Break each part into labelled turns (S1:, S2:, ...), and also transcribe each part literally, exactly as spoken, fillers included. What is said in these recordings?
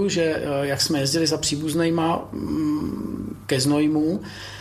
S1: pamatuju, že jak jsme jezdili za příbuznejma ke Znojmu,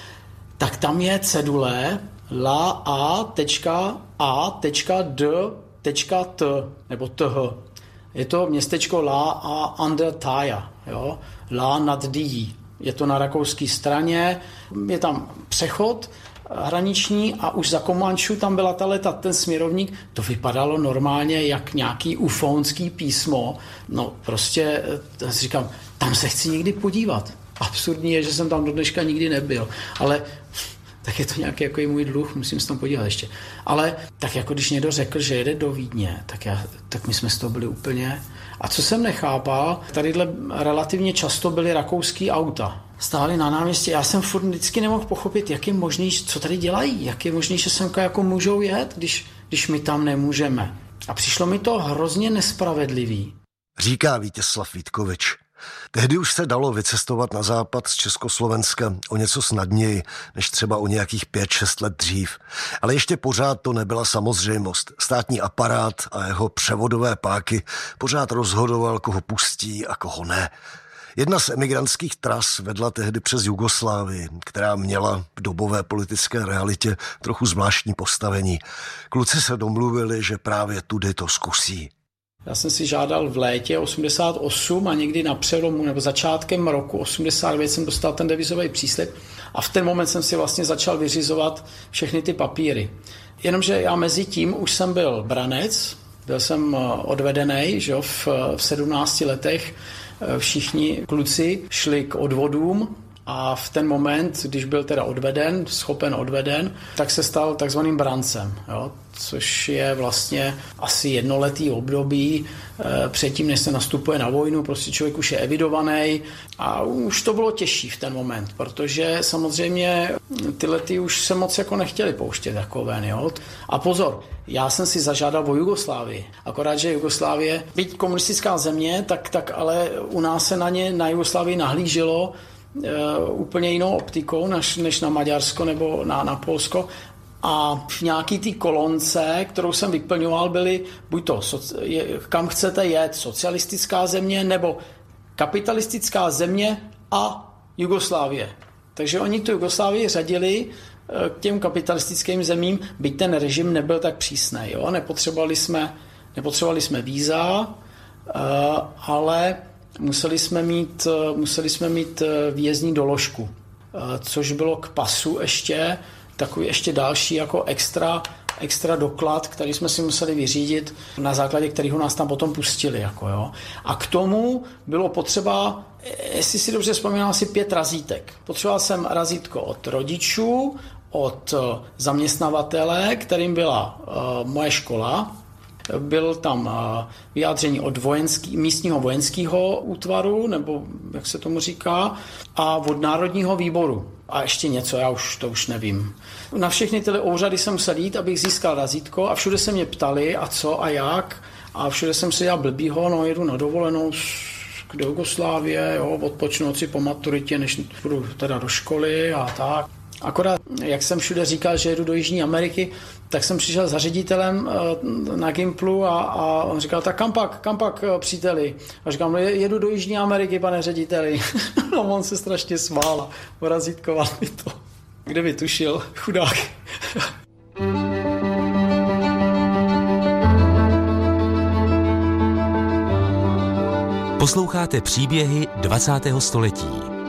S1: tak tam je cedule la a tečka a tečka d tečka t nebo th. Je to městečko La a under Thaya, jo? La nad Dí. Je to na rakouské straně, je tam přechod hraniční a už za Komančů tam byla ta leta, ten směrovník, to vypadalo normálně jak nějaký ufonský písmo. No prostě říkám, tam se chci někdy podívat. Absurdní je, že jsem tam do dneška nikdy nebyl, ale tak je to nějaký jako můj dluh, musím se tam podívat ještě. Ale tak jako když někdo řekl, že jede do Vídně, tak, já, tak my jsme z toho byli úplně... A co jsem nechápal, tadyhle relativně často byly rakouský auta. Stály na náměstí. Já jsem furt vždycky nemohl pochopit, jak je možný, co tady dělají, jak je možný, že semka jako můžou jet, když, když my tam nemůžeme. A přišlo mi to hrozně nespravedlivý.
S2: Říká Vítězslav Vítkovič. Tehdy už se dalo vycestovat na západ z Československa o něco snadněji, než třeba o nějakých pět šest let dřív. Ale ještě pořád to nebyla samozřejmost. Státní aparát a jeho převodové páky pořád rozhodoval, koho pustí a koho ne. Jedna z emigrantských tras vedla tehdy přes Jugoslávii, která měla v dobové politické realitě trochu zvláštní postavení. Kluci se domluvili, že právě tudy to zkusí.
S1: Já jsem si žádal v létě osmdesát osm a někdy na přelomu nebo začátkem roku osmdesát devět jsem dostal ten devizový příslib a v ten moment jsem si vlastně začal vyřizovat všechny ty papíry. Jenomže já mezi tím už jsem byl branec, byl jsem odvedený, že jo, v, v sedmnácti letech všichni kluci šli k odvodům a v ten moment, když byl teda odveden, schopen odveden, tak se stal takzvaným brancem, jo, což je vlastně asi jednoletý období e, předtím, než se nastupuje na vojnu, prostě člověk už je evidovaný a už to bylo těžší v ten moment, protože samozřejmě ty lety už se moc jako nechtěli pouštět jako ven, jo. A pozor, já jsem si zažádal o Jugoslávii, akorát, že Jugoslávie, byť komunistická země, tak, tak ale u nás se na ně, na Jugoslávii nahlíželo Uh, úplně jinou optikou než, než na Maďarsko nebo na, na Polsko. A v nějaký té kolonce, kterou jsem vyplňoval, byly buď to, soci, je, kam chcete jet, socialistická země nebo kapitalistická země a Jugoslávie. Takže oni tu Jugoslávii řadili uh, k těm kapitalistickým zemím, byť ten režim nebyl tak přísný. Jo? Nepotřebovali jsme, nepotřebovali jsme víza, uh, ale Museli jsme mít, museli jsme mít výjezdní doložku, což bylo k pasu ještě takový ještě další jako extra, extra doklad, který jsme si museli vyřídit, na základě kterého nás tam potom pustili. Jako jo. A k tomu bylo potřeba, jestli si dobře vzpomínám, asi pět razítek. Potřeboval jsem razítko od rodičů, od zaměstnavatele, kterým byla uh, moje škola. Byl tam vyjádření od vojenský, místního vojenského útvaru, nebo jak se tomu říká, a od Národního výboru. A ještě něco, já už to už nevím. Na všechny tyhle úřady jsem musel jít, abych získal razítko a všude se mě ptali, a co a jak. A všude jsem si já blbýho, no jedu na dovolenou do Jugoslávie, jo, odpočnu si po maturitě, než půjdu teda do školy a tak. Akorát, jak jsem všude říkal, že jedu do Jižní Ameriky, tak jsem přišel za ředitelem na Gimplu a, a on říkal, tak kam pak, kam pak, příteli? A říkám, no jedu do Jižní Ameriky, pane řediteli. No on se strašně smál a porazítkoval mi to. Kde by tušil, chudák.
S3: Posloucháte příběhy dvacátého století.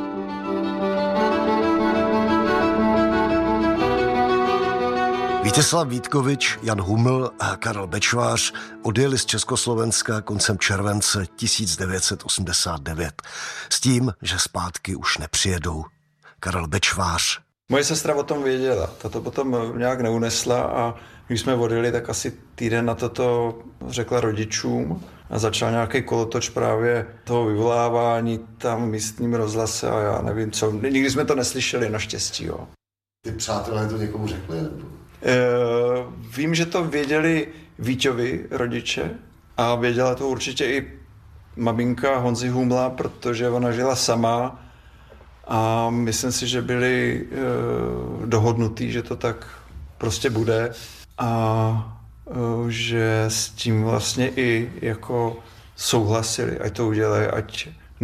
S2: Vítězslav Vítkovič, Jan Huml a Karel Bečvář odjeli z Československa koncem července tisíc devět set osmdesát devět s tím, že zpátky už nepřijedou. Karel Bečvář.
S4: Moje sestra o tom věděla, ta to potom nějak neunesla a když jsme odjeli, tak asi týden na toto řekla rodičům a začal nějaký kolotoč právě toho vyvolávání tam v místním rozhlase a já nevím co. Nikdy jsme to neslyšeli, naštěstí. Jo.
S2: Ty přátelé to někomu řekli?
S4: Uh, vím, že to věděli Víťovi rodiče a věděla to určitě i maminka Honzy Humla, protože ona žila sama a myslím si, že byli uh, dohodnutí, že to tak prostě bude a uh, že s tím vlastně i jako souhlasili, ať to udělají, ať